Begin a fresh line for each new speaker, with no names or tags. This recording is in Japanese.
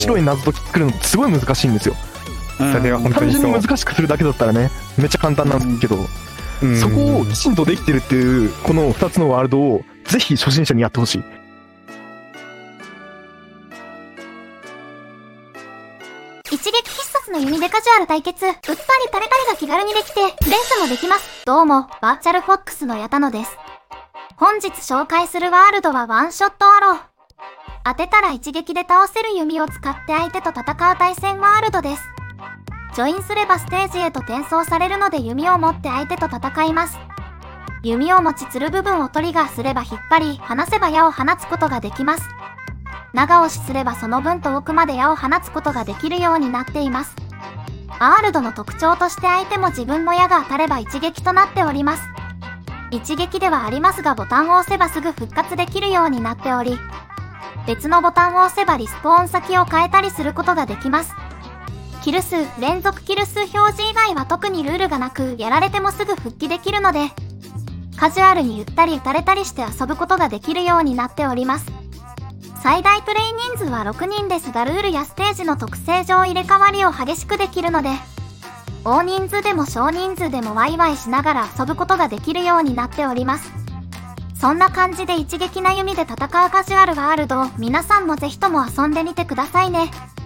白い謎解き作るのってすごい難しいんですよ。
それは本当
単
にそう。
純に難しくするだけだったらね、めっちゃ簡単なんですけど、そこをきちんとできてるっていう、この2つのワールドをぜひ初心者にやってほしい。
一撃必殺の弓でカジュアル対決、うっぱりタレタレが気軽にできて、レースもできます。どうも、バーチャルフォックスの矢田野です。本日紹介するワールドはワンショットアロー。当てたら一撃で倒せる弓を使って相手と戦う対戦ワールドです。ジョインすればステージへと転送されるので弓を持って相手と戦います。弓を持ちつる部分をトリガーすれば引っ張り、離せば矢を放つことができます。長押しすればその分遠くまで矢を放つことができるようになっています。ワールドの特徴として相手も自分の矢が当たれば一撃となっております。一撃ではありますがボタンを押せばすぐ復活できるようになっており、別のボタンを押せばリスポーン先を変えたりすることができます。キル数、連続キル数表示以外は特にルールがなく、やられてもすぐ復帰できるので、カジュアルにゆったり打たれたりして遊ぶことができるようになっております。最大プレイ人数は6人ですが、ルールやステージの特性上入れ替わりを激しくできるので、大人数でも少人数でもワイワイしながら遊ぶことができるようになっております。そんな感じで一撃な弓で戦うカジュアルワールドを皆さんもぜひとも遊んでみてくださいね。